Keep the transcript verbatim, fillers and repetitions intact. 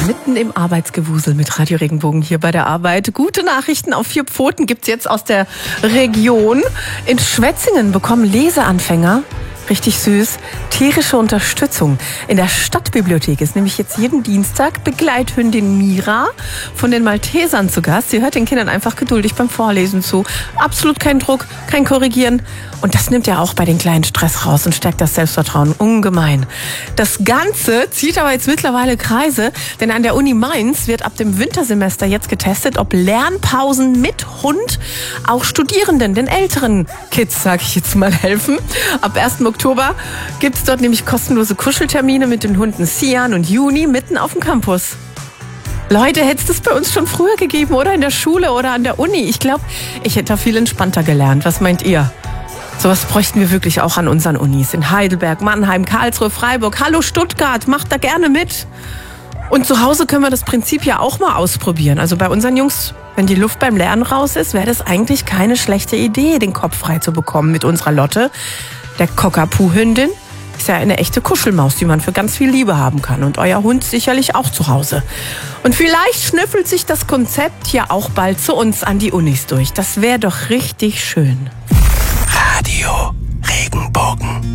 Mitten im Arbeitsgewusel mit Radio Regenbogen hier bei der Arbeit. Gute Nachrichten auf vier Pfoten gibt's jetzt aus der Region. In Schwetzingen bekommen Leseanfänger, richtig süß, tierische Unterstützung. In der Stadtbibliothek ist nämlich jetzt jeden Dienstag Begleithündin Mira von den Maltesern zu Gast. Sie hört den Kindern einfach geduldig beim Vorlesen zu. Absolut kein Druck, kein Korrigieren. Und das nimmt ja auch bei den kleinen Stress raus und stärkt das Selbstvertrauen ungemein. Das Ganze zieht aber jetzt mittlerweile Kreise, denn an der Uni Mainz wird ab dem Wintersemester jetzt getestet, ob Lernpausen mit Hund auch Studierenden, den älteren Kids, sag ich jetzt mal, helfen. Ab ersten Oktober gibt es dort nämlich kostenlose Kuscheltermine mit den Hunden Sian und Juni mitten auf dem Campus. Leute, hätte es das bei uns schon früher gegeben oder in der Schule oder an der Uni? Ich glaube, ich hätte da viel entspannter gelernt. Was meint ihr? Sowas bräuchten wir wirklich auch an unseren Unis. In Heidelberg, Mannheim, Karlsruhe, Freiburg. Hallo Stuttgart, macht da gerne mit. Und zu Hause können wir das Prinzip ja auch mal ausprobieren. Also bei unseren Jungs, wenn die Luft beim Lernen raus ist, wäre das eigentlich keine schlechte Idee, den Kopf frei zu bekommen mit unserer Lotte. Der Cockapoo-Hündin ist ja eine echte Kuschelmaus, die man für ganz viel Liebe haben kann. Und euer Hund sicherlich auch zu Hause. Und vielleicht schnüffelt sich das Konzept ja auch bald zu uns an die Unis durch. Das wäre doch richtig schön. Radio Regenbogen.